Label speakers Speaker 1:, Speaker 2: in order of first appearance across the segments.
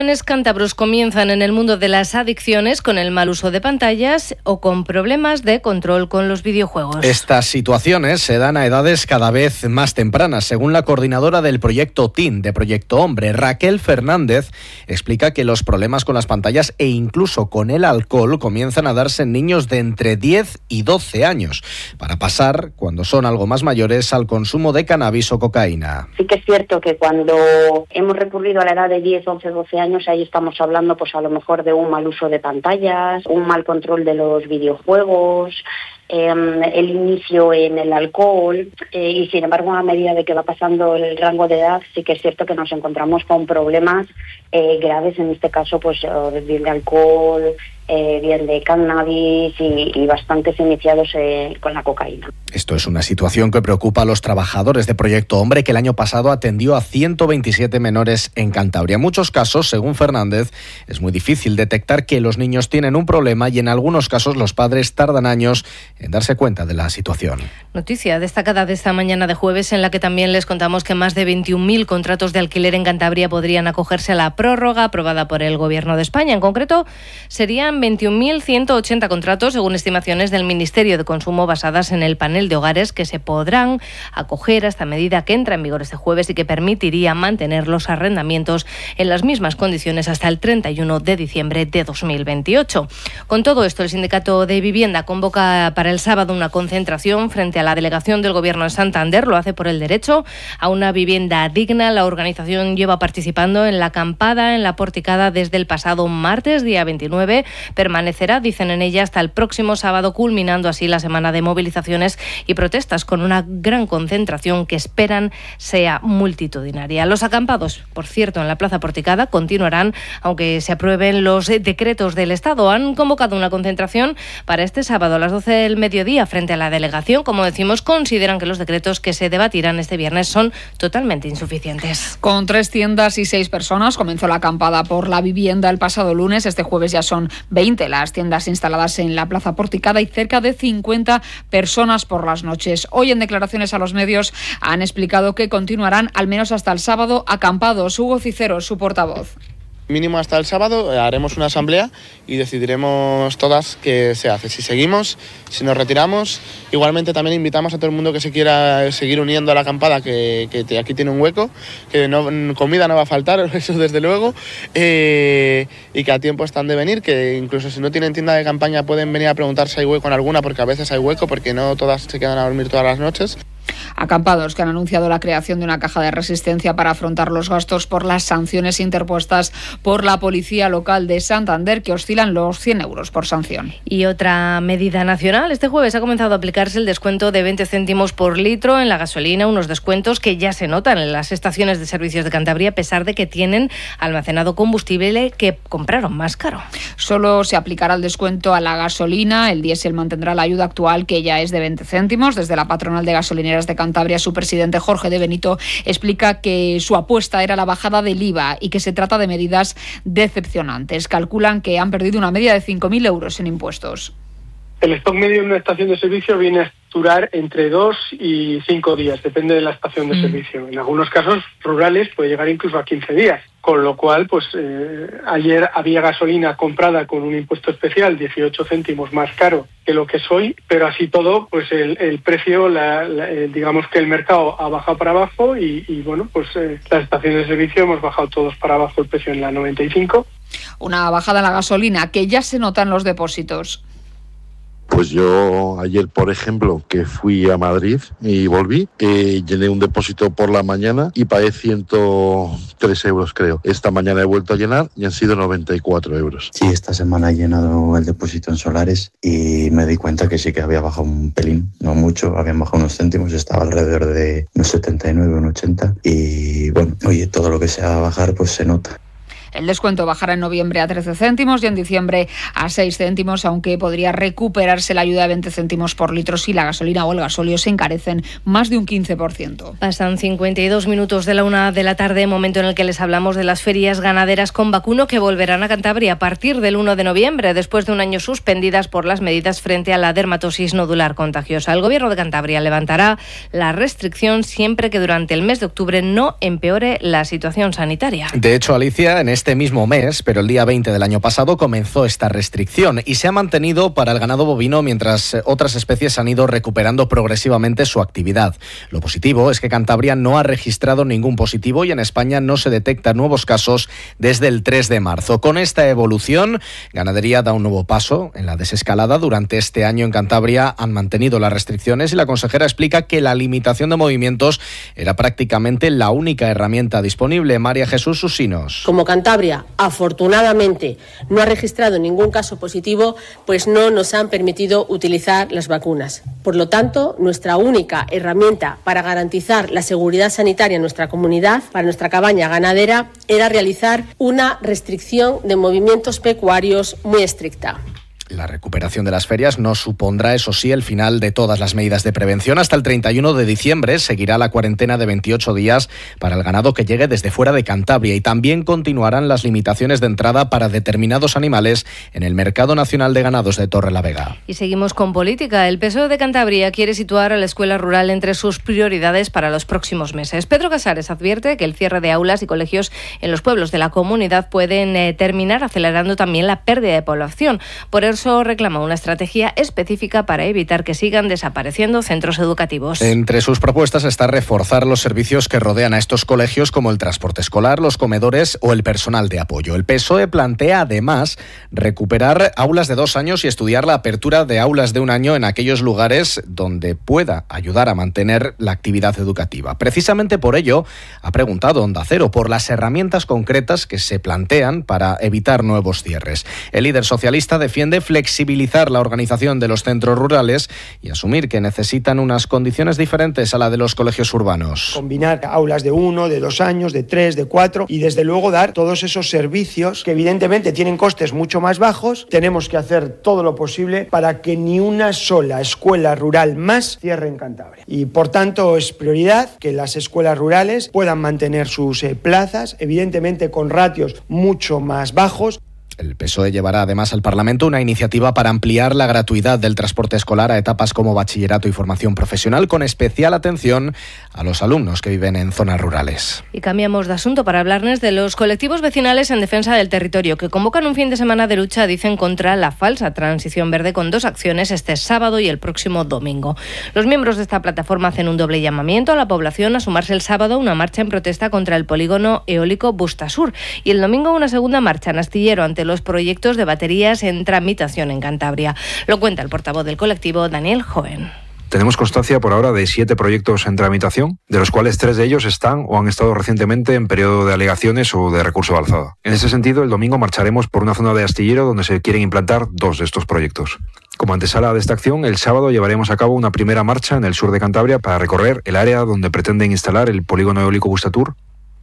Speaker 1: Cántabros comienzan en el mundo de las adicciones con el mal uso de pantallas o con problemas de control con los videojuegos.
Speaker 2: Estas situaciones se dan a edades cada vez más tempranas. Según la coordinadora del proyecto TEEN, de Proyecto Hombre, Raquel Fernández, explica que los problemas con las pantallas e incluso con el alcohol comienzan a darse en niños de entre 10 y 12 años, para pasar, cuando son algo más mayores, al consumo de cannabis o cocaína.
Speaker 3: Sí que es cierto que cuando hemos recurrido a la edad de 10, 11, 12 años, ahí estamos hablando pues a lo mejor de un mal uso de pantallas, un mal control de los videojuegos, el inicio en el alcohol y sin embargo a medida de que va pasando el rango de edad sí que es cierto que nos encontramos con problemas graves, en este caso pues bien de alcohol, bien de cannabis y bastantes iniciados con la cocaína.
Speaker 2: Esto es una situación que preocupa a los trabajadores de Proyecto Hombre, que el año pasado atendió a 127 menores en Cantabria. En muchos casos, según Fernández, es muy difícil detectar que los niños tienen un problema y en algunos casos los padres tardan años en darse cuenta de la situación.
Speaker 1: Noticia destacada de esta mañana de jueves, en la que también les contamos que más de 21.000 contratos de alquiler en Cantabria podrían acogerse a la prórroga aprobada por el Gobierno de España. En concreto, serían 21.180 contratos, según estimaciones del Ministerio de Consumo, basadas en el panel de hogares que se podrán acoger a esta medida que entra en vigor este jueves y que permitiría mantener los arrendamientos en las mismas condiciones hasta el 31 de diciembre de 2028. Con todo esto, el Sindicato de Vivienda convoca para el sábado una concentración frente a la delegación del Gobierno de Santander. Lo hace por el derecho a una vivienda digna. La organización lleva participando en la acampada en la Porticada desde el pasado martes, día 29. Permanecerá, dicen en ella, hasta el próximo sábado, culminando así la semana de movilizaciones y protestas con una gran concentración que esperan sea multitudinaria. Los acampados, por cierto, en la Plaza Porticada continuarán, aunque se aprueben los decretos del Estado. Han convocado una concentración para este sábado a las 12 del mediodía frente a la delegación. Como decimos, consideran que los decretos que se debatirán este viernes son totalmente insuficientes.
Speaker 4: Con 3 tiendas y 6 personas comenzó la acampada por la vivienda el pasado lunes. Este jueves ya son 20 las tiendas instaladas en la Plaza Porticada y cerca de 50 personas por las noches. Hoy, en declaraciones a los medios, han explicado que continuarán al menos hasta el sábado acampados. Hugo Cicero, su portavoz.
Speaker 5: Mínimo hasta el sábado haremos una asamblea y decidiremos todas qué se hace, si seguimos, si nos retiramos. Igualmente también invitamos a todo el mundo que se quiera seguir uniendo a la acampada, que aquí tiene un hueco, que comida no va a faltar, eso desde luego, y que a tiempo están de venir, que incluso si no tienen tienda de campaña pueden venir a preguntar si hay hueco en alguna, porque a veces hay hueco, porque no todas se quedan a dormir todas las noches.
Speaker 4: Acampados que han anunciado la creación de una caja de resistencia para afrontar los gastos por las sanciones interpuestas por la Policía Local de Santander, que oscilan los 100 euros por sanción.
Speaker 1: Y otra medida nacional. Este jueves ha comenzado a aplicarse el descuento de 20 céntimos por litro en la gasolina, unos descuentos que ya se notan en las estaciones de servicios de Cantabria, a pesar de que tienen almacenado combustible que compraron más caro.
Speaker 4: Solo se aplicará el descuento a la gasolina. El diésel mantendrá la ayuda actual, que ya es de 20 céntimos. Desde la patronal de gasolineras de Cantabria, su presidente Jorge de Benito explica que su apuesta era la bajada del IVA y que se trata de medidas decepcionantes. Calculan que han perdido una media de 5.000 euros en impuestos.
Speaker 6: El stock medio en una estación de servicio viene a durar entre 2 y 5 días, depende de la estación de servicio. En algunos casos rurales puede llegar incluso a 15 días, con lo cual pues ayer había gasolina comprada con un impuesto especial 18 céntimos más caro que lo que es hoy, pero así todo pues el precio, digamos que el mercado ha bajado para abajo y bueno, pues las estaciones de servicio hemos bajado todos para abajo el precio en la 95.
Speaker 4: Una bajada en la gasolina que ya se nota en los depósitos.
Speaker 7: Pues yo ayer, por ejemplo, que fui a Madrid y volví, llené un depósito por la mañana y pagué 103 euros, creo. Esta mañana he vuelto a llenar y han sido 94 euros.
Speaker 8: Sí, esta semana he llenado el depósito en solares y me di cuenta que sí que había bajado un pelín, no mucho, habían bajado unos céntimos, estaba alrededor de unos 79, unos 80 y bueno, oye, todo lo que sea bajar pues se nota.
Speaker 4: El descuento bajará en noviembre a 13 céntimos y en diciembre a 6 céntimos, aunque podría recuperarse la ayuda de 20 céntimos por litro si la gasolina o el gasóleo se encarecen más de un 15%.
Speaker 1: Pasan 52 minutos de la 1 de la tarde, momento en el que les hablamos de las ferias ganaderas con vacuno que volverán a Cantabria a partir del 1 de noviembre, después de un año suspendidas por las medidas frente a la dermatosis nodular contagiosa. El Gobierno de Cantabria levantará la restricción siempre que durante el mes de octubre no empeore la situación sanitaria.
Speaker 2: De hecho, Alicia, en este este mismo mes, pero el día 20 del año pasado comenzó esta restricción y se ha mantenido para el ganado bovino mientras otras especies han ido recuperando progresivamente su actividad. Lo positivo es que Cantabria no ha registrado ningún positivo y en España no se detectan nuevos casos desde el 3 de marzo. Con esta evolución, Ganadería da un nuevo paso en la desescalada. Durante este año en Cantabria han mantenido las restricciones y la consejera explica que la limitación de movimientos era prácticamente la única herramienta disponible. María Jesús Susinos.
Speaker 9: Como Cantabria, afortunadamente, no ha registrado ningún caso positivo, pues no nos han permitido utilizar las vacunas. Por lo tanto, nuestra única herramienta para garantizar la seguridad sanitaria en nuestra comunidad, para nuestra cabaña ganadera, era realizar una restricción de movimientos pecuarios muy estricta.
Speaker 2: La recuperación de las ferias no supondrá, eso sí, el final de todas las medidas de prevención. Hasta el 31 de diciembre seguirá la cuarentena de 28 días para el ganado que llegue desde fuera de Cantabria y también continuarán las limitaciones de entrada para determinados animales en el Mercado Nacional de Ganados de Torrelavega.
Speaker 1: Y seguimos con política. El PSOE de Cantabria quiere situar a la escuela rural entre sus prioridades para los próximos meses. Pedro Casares advierte que el cierre de aulas y colegios en los pueblos de la comunidad pueden terminar acelerando también la pérdida de población. Por eso reclama una estrategia específica para evitar que sigan desapareciendo centros educativos.
Speaker 2: Entre sus propuestas está reforzar los servicios que rodean a estos colegios, como el transporte escolar, los comedores o el personal de apoyo. El PSOE plantea además recuperar aulas de 2 años y estudiar la apertura de aulas de 1 año en aquellos lugares donde pueda ayudar a mantener la actividad educativa. Precisamente por ello ha preguntado Onda Cero por las herramientas concretas que se plantean para evitar nuevos cierres. El líder socialista defiende flexibilizar la organización de los centros rurales y asumir que necesitan unas condiciones diferentes a la de los colegios urbanos.
Speaker 10: Combinar aulas de 1, de 2 años, de 3, de 4 y desde luego dar todos esos servicios que evidentemente tienen costes mucho más bajos. Tenemos que hacer todo lo posible para que ni una sola escuela rural más cierre en Cantabria. Y por tanto es prioridad que las escuelas rurales puedan mantener sus plazas, evidentemente con ratios mucho más bajos.
Speaker 2: El PSOE llevará además al Parlamento una iniciativa para ampliar la gratuidad del transporte escolar a etapas como bachillerato y formación profesional, con especial atención a los alumnos que viven en zonas rurales.
Speaker 1: Y cambiamos de asunto para hablarles de los colectivos vecinales en defensa del territorio, que convocan un fin de semana de lucha, dicen, contra la falsa transición verde, con 2 acciones este sábado y el próximo domingo. Los miembros de esta plataforma hacen un doble llamamiento a la población a sumarse el sábado a una marcha en protesta contra el polígono eólico Bustasur y el domingo una segunda marcha en Astillero ante los proyectos de baterías en tramitación en Cantabria. Lo cuenta el portavoz del colectivo, Daniel Joven.
Speaker 11: Tenemos constancia por ahora de 7 proyectos en tramitación, de los cuales 3 de ellos están o han estado recientemente en periodo de alegaciones o de recurso de alzada. En ese sentido, el domingo marcharemos por una zona de Astillero donde se quieren implantar 2 de estos proyectos. Como antesala de esta acción, el sábado llevaremos a cabo una primera marcha en el sur de Cantabria para recorrer el área donde pretenden instalar el polígono eólico Bustatur.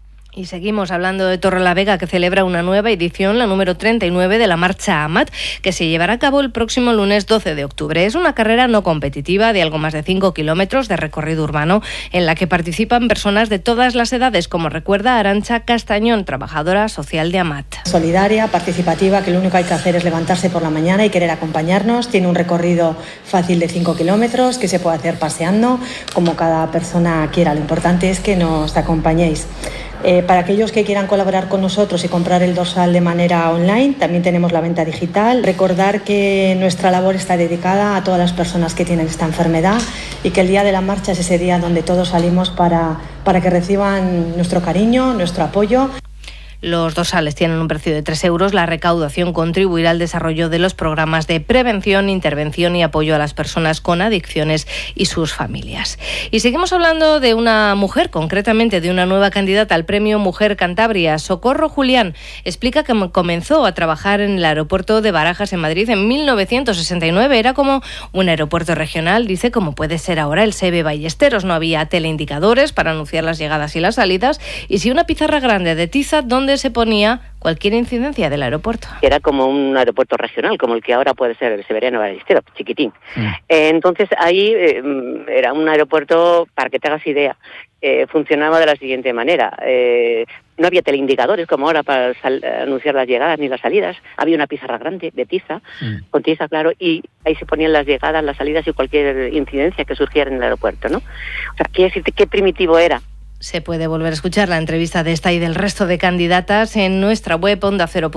Speaker 1: Y seguimos hablando de Torrelavega, que celebra una nueva edición, la número 39 de la Marcha Amat, que se llevará a cabo el próximo lunes 12 de octubre. Es una carrera no competitiva de algo más de 5 kilómetros de recorrido urbano, en la que participan personas de todas las edades, como recuerda Arantxa Castañón, trabajadora social de Amat.
Speaker 12: Solidaria, participativa, que lo único que hay que hacer es levantarse por la mañana y querer acompañarnos. Tiene un recorrido fácil de 5 kilómetros que se puede hacer paseando, como cada persona quiera. Lo importante es que nos acompañéis. Para aquellos que quieran colaborar con nosotros y comprar el dorsal de manera online, también tenemos la venta digital. Recordar que nuestra labor está dedicada a todas las personas que tienen esta enfermedad y que el día de la marcha es ese día donde todos salimos para que reciban nuestro cariño, nuestro apoyo.
Speaker 1: Los dorsales tienen un precio de 3 euros. La recaudación contribuirá al desarrollo de los programas de prevención, intervención y apoyo a las personas con adicciones y sus familias. Y seguimos hablando de una mujer, concretamente de una nueva candidata al Premio Mujer Cantabria. Socorro Julián explica que comenzó a trabajar en el aeropuerto de Barajas, en Madrid, en 1969. Era como un aeropuerto regional, dice, como puede ser ahora el SEBE Ballesteros. No había teleindicadores para anunciar las llegadas y las salidas, y sí una pizarra grande de tiza donde se ponía cualquier incidencia del aeropuerto.
Speaker 13: Era como un aeropuerto regional, como el que ahora puede ser el Severiano Ballesteros, chiquitín. Entonces ahí era un aeropuerto, para que te hagas idea, funcionaba de la siguiente manera. No había teleindicadores como ahora para anunciar las llegadas ni las salidas. Había una pizarra grande de tiza, con tiza, claro, y ahí se ponían las llegadas, las salidas y cualquier incidencia que surgiera en el aeropuerto, ¿no? O sea, quiere decir qué primitivo era
Speaker 1: Se puede volver a escuchar la entrevista de esta y del resto de candidatas en nuestra web ondacero.es.